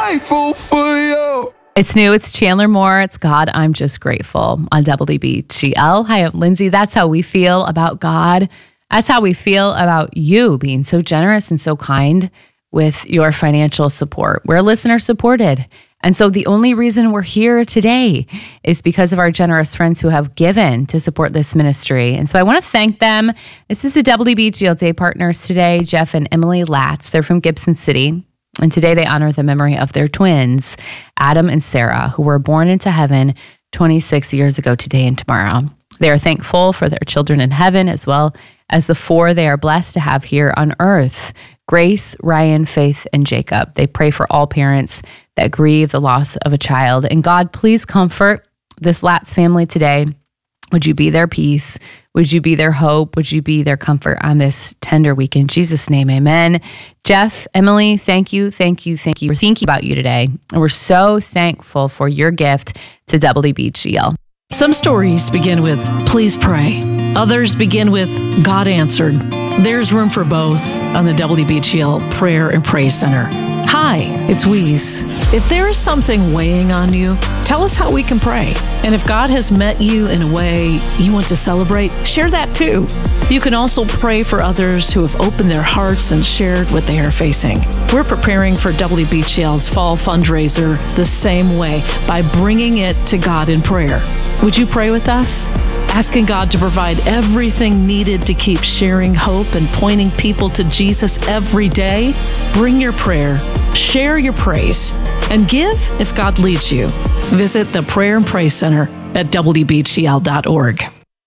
grateful for you. It's new. It's Chandler Moore. It's God, I'm Just Grateful on WBGL. Hi, I'm Lindsay. That's how we feel about God. That's how we feel about you being so generous and so kind with your financial support. We're listener supported. And so the only reason we're here today is because of our generous friends who have given to support this ministry. And so I want to thank them. This is the WBGL Day partners today, Jeff and Emily Latz. They're from Gibson City. And today they honor the memory of their twins, Adam and Sarah, who were born into heaven 26 years ago today and tomorrow. They are thankful for their children in heaven as well as the four they are blessed to have here on earth, Grace, Ryan, Faith, and Jacob. They pray for all parents that grieve the loss of a child. And God, please comfort this Latz family today. Would you be their peace? Would you be their hope? Would you be their comfort on this tender week? In Jesus' name, amen. Jeff, Emily, thank you. We're thinking about you today. And we're so thankful for your gift to WBGL. Some stories begin with, please pray. Others begin with, God answered. There's room for both on the WBGL Prayer and Praise Center. Hi, it's Weeze. If there is something weighing on you, tell us how we can pray. And if God has met you in a way you want to celebrate, share that too. You can also pray for others who have opened their hearts and shared what they are facing. We're preparing for WBGL's fall fundraiser the same way, by bringing it to God in prayer. Would you pray with us? Asking God to provide everything needed to keep sharing hope and pointing people to Jesus every day? Bring your prayer, share your praise, and give if God leads you. Visit the Prayer and Praise Center at WBGL.org.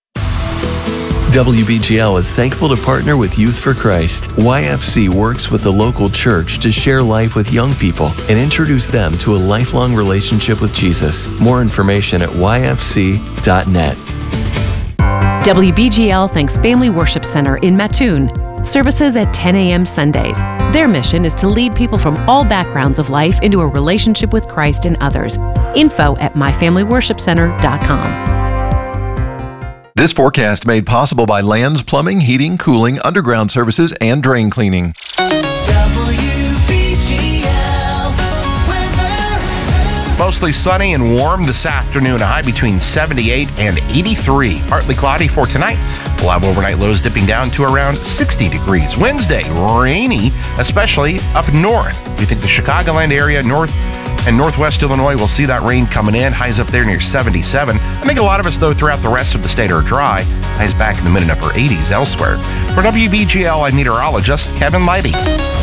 WBGL is thankful to partner with Youth for Christ. YFC works with the local church to share life with young people and introduce them to a lifelong relationship with Jesus. More information at yfc.net. WBGL thanks Family Worship Center in Mattoon. Services at 10 a.m. Sundays. Their mission is to lead people from all backgrounds of life into a relationship with Christ and others. Info at myfamilyworshipcenter.com. This forecast made possible by Lands Plumbing, Heating, Cooling, Underground Services, and Drain Cleaning. Mostly sunny and warm this afternoon, a high between 78 and 83. Partly cloudy for tonight. We'll have overnight lows dipping down to around 60 degrees. Wednesday, rainy, especially up north. We think the Chicagoland area, north and northwest Illinois will see that rain coming in. Highs up there near 77. I think a lot of us, though, throughout the rest of the state are dry. Highs back in the mid and upper 80s elsewhere. For WBGL, I'm meteorologist Kevin Leidy.